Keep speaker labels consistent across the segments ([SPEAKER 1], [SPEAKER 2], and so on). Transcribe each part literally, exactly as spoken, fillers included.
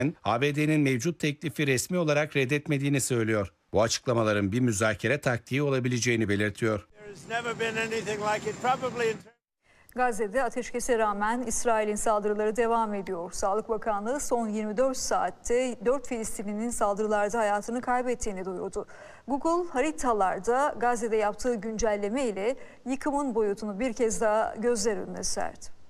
[SPEAKER 1] A B D'nin mevcut teklifi resmi olarak reddetmediğini söylüyor. Bu açıklamaların bir müzakere taktiği olabileceğini belirtiyor.
[SPEAKER 2] Gazze'de ateşkese rağmen İsrail'in saldırıları devam ediyor. Sağlık Bakanlığı son yirmi dört saatte dört Filistinlinin saldırılarda hayatını kaybettiğini duyurdu. Google haritalarda Gazze'de yaptığı güncelleme ile yıkımın boyutunu bir kez daha gözler önüne serdi.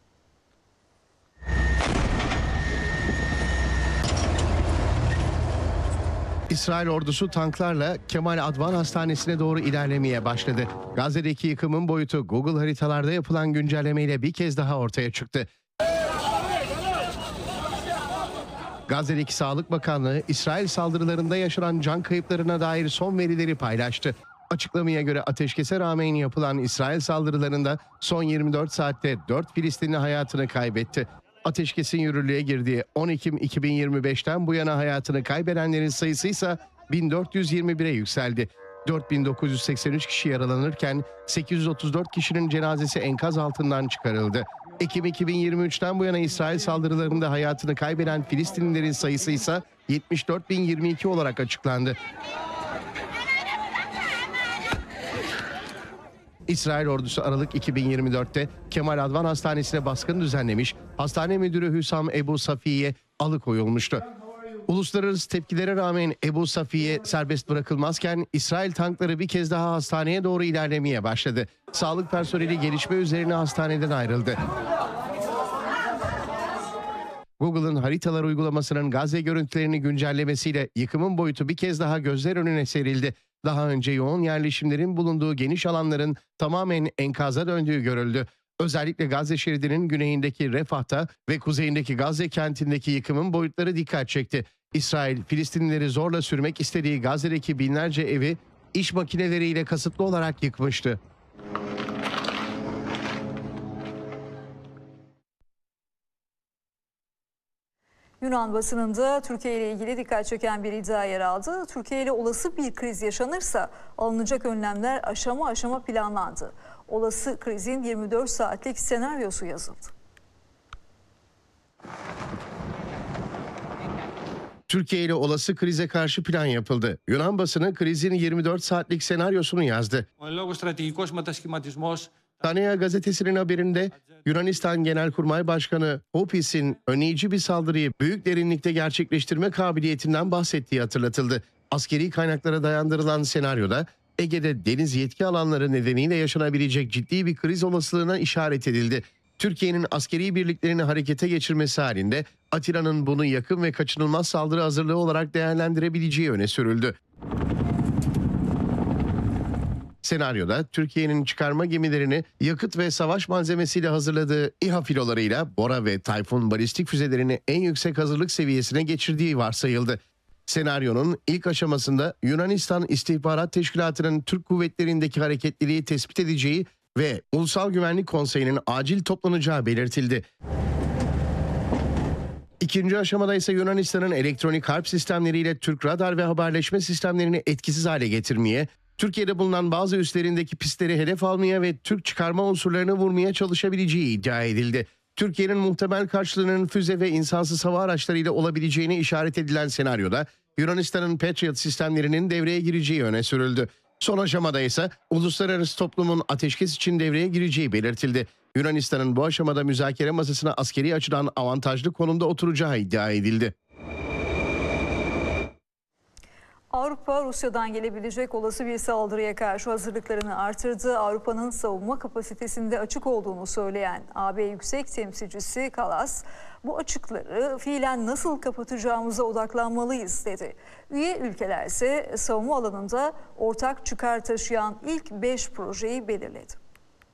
[SPEAKER 3] İsrail ordusu tanklarla Kemal Advan Hastanesi'ne doğru ilerlemeye başladı. Gazze'deki yıkımın boyutu Google haritalarda yapılan güncellemeyle bir kez daha ortaya çıktı. Gazze'deki Sağlık Bakanlığı, İsrail saldırılarında yaşanan can kayıplarına dair son verileri paylaştı. Açıklamaya göre ateşkese rağmen yapılan İsrail saldırılarında son yirmi dört saatte dört Filistinli hayatını kaybetti. Ateşkesin yürürlüğe girdiği on Ekim iki bin yirmi beşten bu yana hayatını kaybedenlerin sayısı ise bin dört yüz yirmi bire yükseldi. dört bin dokuz yüz seksen üç kişi yaralanırken sekiz yüz otuz dört kişinin cenazesi enkaz altından çıkarıldı. Ekim iki bin yirmi üçten bu yana İsrail saldırılarında hayatını kaybeden Filistinlilerin sayısı ise yetmiş dört bin yirmi iki olarak açıklandı. İsrail ordusu Aralık iki bin yirmi dörtte Kemal Advan Hastanesi'ne baskın düzenlemiş, hastane müdürü Hüsam Ebu Safiye alıkoyulmuştu. Uluslararası tepkilere rağmen Ebu Safiye serbest bırakılmazken İsrail tankları bir kez daha hastaneye doğru ilerlemeye başladı. Sağlık personeli gelişme üzerine hastaneden ayrıldı. Google'ın haritalar uygulamasının Gazze görüntülerini güncellemesiyle yıkımın boyutu bir kez daha gözler önüne serildi. Daha önce yoğun yerleşimlerin bulunduğu geniş alanların tamamen enkaza döndüğü görüldü. Özellikle Gazze şeridinin güneyindeki Refah'ta ve kuzeyindeki Gazze kentindeki yıkımın boyutları dikkat çekti. İsrail, Filistinlileri zorla sürmek istediği Gazze'deki binlerce evi iş makineleriyle kasıtlı olarak yıkmıştı.
[SPEAKER 2] Yunan basınında Türkiye ile ilgili dikkat çeken bir iddia yer aldı. Türkiye ile olası bir kriz yaşanırsa alınacak önlemler aşama aşama planlandı. Olası krizin yirmi dört saatlik senaryosu yazıldı.
[SPEAKER 3] Türkiye ile olası krize karşı plan yapıldı. Yunan basını krizin yirmi dört saatlik senaryosunu yazdı. Tanea gazetesinin haberinde Yunanistan Genelkurmay Başkanı Hopis'in önleyici bir saldırıyı büyük derinlikte gerçekleştirme kabiliyetinden bahsettiği hatırlatıldı. Askeri kaynaklara dayandırılan senaryoda Ege'de deniz yetki alanları nedeniyle yaşanabilecek ciddi bir kriz olasılığına işaret edildi. Türkiye'nin askeri birliklerini harekete geçirmesi halinde Atina'nın bunu yakın ve kaçınılmaz saldırı hazırlığı olarak değerlendirebileceği öne sürüldü. Senaryoda Türkiye'nin çıkarma gemilerini yakıt ve savaş malzemesiyle hazırladığı İHA filolarıyla Bora ve Tayfun balistik füzelerini en yüksek hazırlık seviyesine geçirdiği varsayıldı. Senaryonun ilk aşamasında Yunanistan İstihbarat Teşkilatı'nın Türk kuvvetlerindeki hareketliliği tespit edeceği ve Ulusal Güvenlik Konseyi'nin acil toplanacağı belirtildi. İkinci aşamada ise Yunanistan'ın elektronik harp sistemleriyle Türk radar ve haberleşme sistemlerini etkisiz hale getirmeye, Türkiye'de bulunan bazı üslerindeki pistleri hedef almaya ve Türk çıkarma unsurlarını vurmaya çalışabileceği iddia edildi. Türkiye'nin muhtemel karşılığının füze ve insansız hava araçlarıyla olabileceğine işaret edilen senaryoda Yunanistan'ın Patriot sistemlerinin devreye gireceği öne sürüldü. Son aşamada ise uluslararası toplumun ateşkes için devreye gireceği belirtildi. Yunanistan'ın bu aşamada müzakere masasına askeri açıdan avantajlı konumda oturacağı iddia edildi.
[SPEAKER 2] Avrupa, Rusya'dan gelebilecek olası bir saldırıya karşı hazırlıklarını artırdı. Avrupa'nın savunma kapasitesinde açık olduğunu söyleyen A B Yüksek Temsilcisi Kallas, bu açıkları fiilen nasıl kapatacağımıza odaklanmalıyız dedi. Üye ülkeler ise savunma alanında ortak çıkar taşıyan ilk beş projeyi belirledi.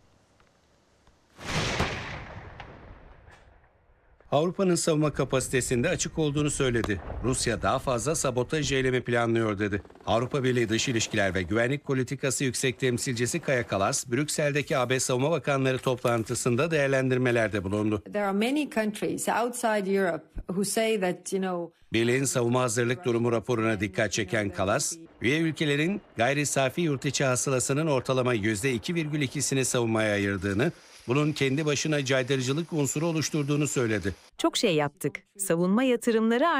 [SPEAKER 1] Avrupa'nın savunma kapasitesinde açık olduğunu söyledi. Rusya daha fazla sabotaj eylemi planlıyor dedi. Avrupa Birliği Dış İlişkiler ve Güvenlik Politikası Yüksek Temsilcisi Kaja Kallas, Brüksel'deki A B Savunma Bakanları toplantısında değerlendirmelerde bulundu. Birliğin savunma hazırlık durumu raporuna dikkat çeken Kallas, Üye ülkelerin gayri safi yurt içi hasılasının ortalama yüzde iki virgül ikisini savunmaya ayırdığını, bunun kendi başına caydırıcılık unsuru oluşturduğunu söyledi.
[SPEAKER 4] Çok şey yaptık. Savunma yatırımları